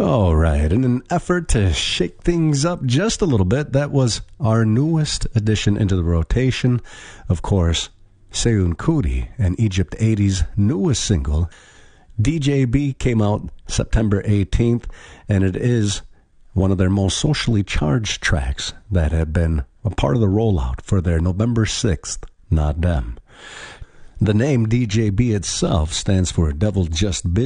All right, in an effort to shake things up just a little bit, that was our newest addition into the rotation. Of course, Seun Kuti and Egypt 80's newest single, DJB, came out September 18th, and it is one of their most socially charged tracks that have been a part of the rollout for their November 6th Not Dem. The name DJB itself stands for Devil Just Bid